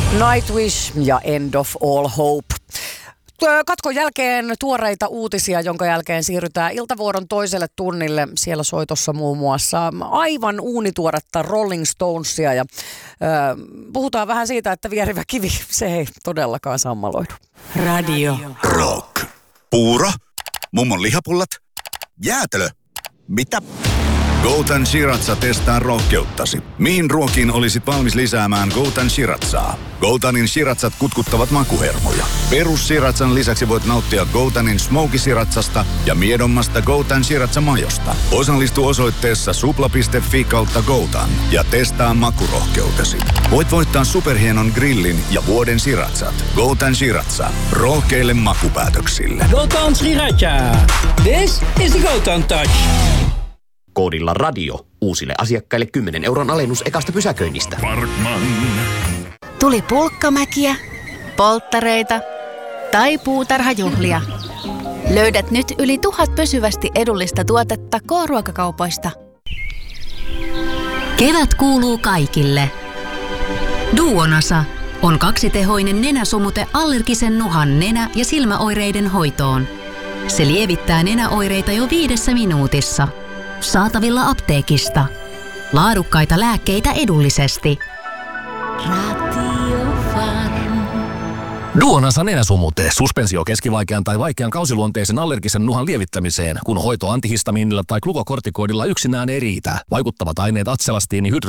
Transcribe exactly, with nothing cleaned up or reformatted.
Nightwish ja End of All Hope. Katkon jälkeen tuoreita uutisia, jonka jälkeen siirrytään iltavuoron toiselle tunnille. Siellä soitossa muun muassa aivan uunituoretta Rolling Stonesia ja ö, puhutaan vähän siitä, että vierivä kivi, se ei todellakaan sammaloidu. Radio Rock. Puuro? Mummon lihapullat? Jäätelö? Mitä? Goutan Shiratsa testaa rohkeuttasi. Mihin ruokiin olisit valmis lisäämään Goutan Shiratsaa? Goutanin Shiratsat kutkuttavat makuhermoja. Perus Shiratsan lisäksi voit nauttia Goutanin Smoky Shiratsasta ja miedommasta Goutan Shiratsa-majosta. Osallistu osoitteessa supla piste fi kautta Goutan ja testaa makurohkeutesi. Voit voittaa superhienon grillin ja vuoden Shiratsat. Goutan Shiratsa. Rohkeille makupäätöksille. Goutan Shiratsa. This is the Goutan Touch. Koodilla radio. Uusille asiakkaille kymmenen euron alennus ekasta pysäköinnistä. Parkman. Tuli pulkkamäkiä, polttareita tai puutarhajuhlia. Löydät nyt yli tuhat pysyvästi edullista tuotetta K-ruokakaupoista. Kevät kuuluu kaikille. Duonasa on kaksitehoinen nenäsumute allergisen nuhan nenä- ja silmäoireiden hoitoon. Se lievittää nenäoireita jo viidessä minuutissa. Saatavilla apteekista. Laadukkaita lääkkeitä edullisesti. Duonasa nenäsumute. Suspensio keskivaikean tai vaikean kausiluonteisen allergisen nuhan lievittämiseen, kun hoito antihistamiinilla tai glukokortikoidilla yksinään ei riitä. Vaikuttavat aineet atselastiini, hydro